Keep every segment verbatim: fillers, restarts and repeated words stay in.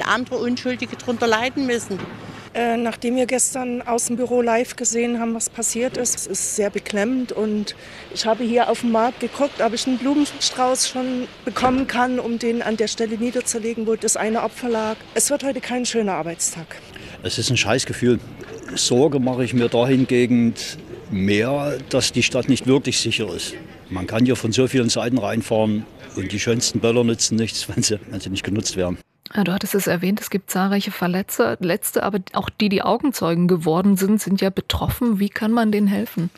andere Unschuldige drunter leiden müssen. Äh, nachdem wir gestern aus dem Büro live gesehen haben, was passiert ist, es ist sehr beklemmend. Und ich habe hier auf dem Markt geguckt, ob ich einen Blumenstrauß schon bekommen kann, um den an der Stelle niederzulegen, wo das eine Opfer lag. Es wird heute kein schöner Arbeitstag. Es ist ein Scheißgefühl. Sorge mache ich mir dahingegen mehr, dass die Stadt nicht wirklich sicher ist. Man kann hier von so vielen Seiten reinfahren und die schönsten Böller nützen nichts, wenn sie, wenn sie nicht genutzt werden. Ja, du hattest es erwähnt, es gibt zahlreiche Verletzte, Letzte, aber auch die, die Augenzeugen geworden sind, sind ja betroffen. Wie kann man denen helfen?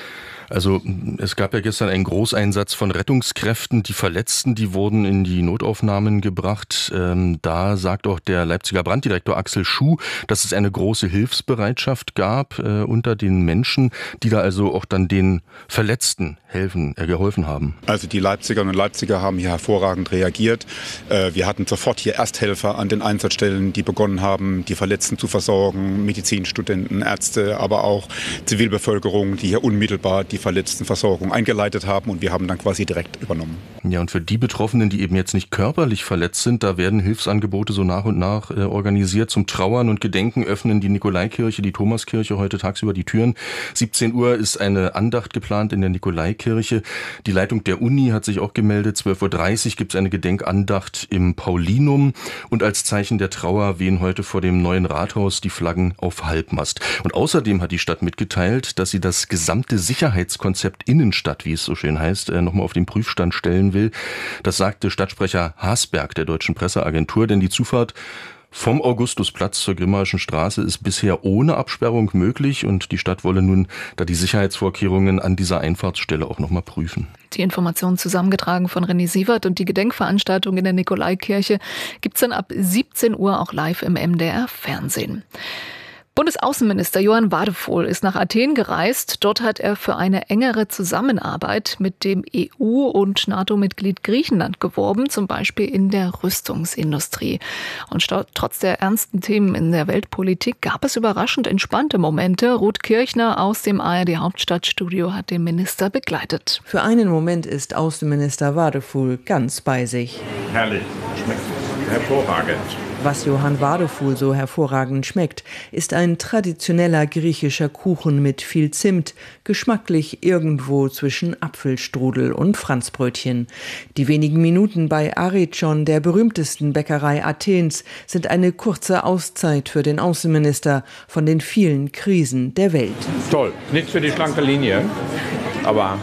Also es gab ja gestern einen Großeinsatz von Rettungskräften. Die Verletzten, die wurden in die Notaufnahmen gebracht. Ähm, da sagt auch der Leipziger Branddirektor Axel Schuh, dass es eine große Hilfsbereitschaft gab äh, unter den Menschen, die da also auch dann den Verletzten helfen, äh, geholfen haben. Also die Leipzigerinnen und Leipziger haben hier hervorragend reagiert. Äh, wir hatten sofort hier Ersthelfer an den Einsatzstellen, die begonnen haben, die Verletzten zu versorgen, Medizinstudenten, Ärzte, aber auch Zivilbevölkerung, die hier unmittelbar die Verletztenversorgung eingeleitet haben, und wir haben dann quasi direkt übernommen. Ja, und für die Betroffenen, die eben jetzt nicht körperlich verletzt sind, da werden Hilfsangebote so nach und nach äh, organisiert. Zum Trauern und Gedenken öffnen die Nikolaikirche, die Thomaskirche heute tagsüber die Türen. siebzehn Uhr ist eine Andacht geplant in der Nikolaikirche. Die Leitung der Uni hat sich auch gemeldet. zwölf Uhr dreißig gibt es eine Gedenkandacht im Paulinum. Und als Zeichen der Trauer wehen heute vor dem neuen Rathaus die Flaggen auf Halbmast. Und außerdem hat die Stadt mitgeteilt, dass sie das gesamte Sicherheits Konzept Innenstadt, wie es so schön heißt, nochmal auf den Prüfstand stellen will. Das sagte Stadtsprecher Hasberg der Deutschen Presseagentur, denn die Zufahrt vom Augustusplatz zur Grimmaischen Straße ist bisher ohne Absperrung möglich, und die Stadt wolle nun da die Sicherheitsvorkehrungen an dieser Einfahrtsstelle auch nochmal prüfen. Die Informationen zusammengetragen von René Sievert, und die Gedenkveranstaltung in der Nikolaikirche gibt's dann ab siebzehn Uhr auch live im M D R Fernsehen. Bundesaußenminister Johann Wadephol ist nach Athen gereist. Dort hat er für eine engere Zusammenarbeit mit dem E U- und NATO-Mitglied Griechenland geworben, zum Beispiel in der Rüstungsindustrie. Und trotz der ernsten Themen in der Weltpolitik gab es überraschend entspannte Momente. Ruth Kirchner aus dem A R D-Hauptstadtstudio hat den Minister begleitet. Für einen Moment ist Außenminister Wadephol ganz bei sich. Herrlich, schmeckt hervorragend. Was Johann Wadephol so hervorragend schmeckt, ist ein traditioneller griechischer Kuchen mit viel Zimt, geschmacklich irgendwo zwischen Apfelstrudel und Franzbrötchen. Die wenigen Minuten bei Arichon, der berühmtesten Bäckerei Athens, sind eine kurze Auszeit für den Außenminister von den vielen Krisen der Welt. Toll, nichts für die schlanke Linie, aber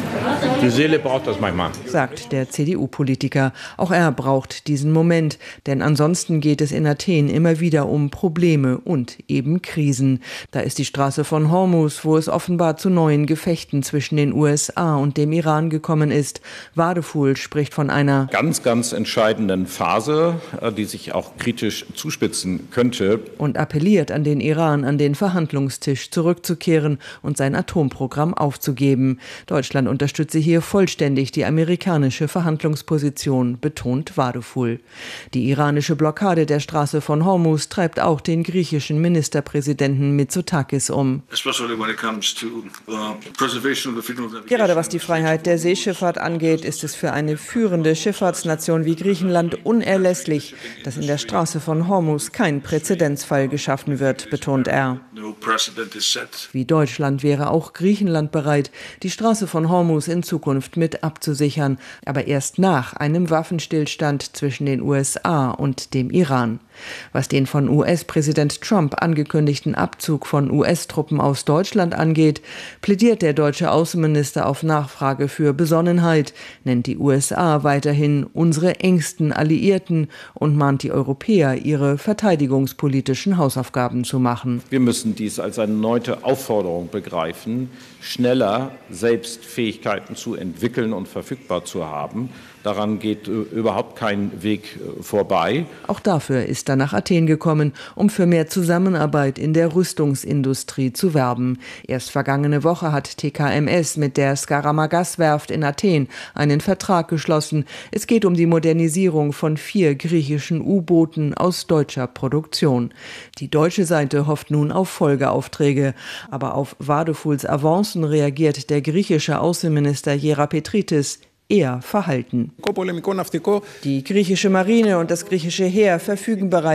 die Seele braucht das manchmal, sagt der C D U-Politiker. Auch er braucht diesen Moment, denn ansonsten geht es in Athen immer wieder um Probleme und eben Krisen. Da ist die Straße von Hormuz, wo es offenbar zu neuen Gefechten zwischen den U S A und dem Iran gekommen ist. Wadephol spricht von einer ganz, ganz entscheidenden Phase, die sich auch kritisch zuspitzen könnte. Und appelliert an den Iran, an den Verhandlungstisch zurückzukehren und sein Atomprogramm aufzugeben. Deutschland unterstütze hier vollständig die amerikanische Verhandlungsposition, betont Wadephol. Die iranische Blockade der Straße von Hormuz treibt auch den griechischen Ministerpräsidenten Mitsotakis um. Gerade was die Freiheit der Seeschifffahrt angeht, ist es für eine führende Schifffahrtsnation wie Griechenland unerlässlich, dass in der Straße von Hormuz kein Präzedenzfall geschaffen wird, betont er. Wie Deutschland wäre auch Griechenland bereit, die Straße von Hormuz in Zukunft mit abzusichern, aber erst nach einem Waffenstillstand zwischen den U S A und dem Iran. Was den von U S-Präsident Trump angekündigten Abzug von U S-Truppen aus Deutschland angeht, plädiert der deutsche Außenminister auf Nachfrage für Besonnenheit, nennt die U S A weiterhin unsere engsten Alliierten und mahnt die Europäer, ihre verteidigungspolitischen Hausaufgaben zu machen. Wir müssen dies als eine erneute Aufforderung begreifen, schneller selbst Fähigkeiten zu entwickeln und verfügbar zu haben. Daran geht überhaupt kein Weg vorbei. Auch dafür ist er nach Athen gekommen, um für mehr Zusammenarbeit in der Rüstungsindustrie zu werben. Erst vergangene Woche hat T K M S mit der Skaramagas-Werft in Athen einen Vertrag geschlossen. Es geht um die Modernisierung von vier griechischen U-Booten aus deutscher Produktion. Die deutsche Seite hofft nun auf Folgeaufträge. Aber auf Vadephols Avancen reagiert der griechische Außenminister Gerapetritis eher verhalten. Die griechische Marine und das griechische Heer verfügen bereits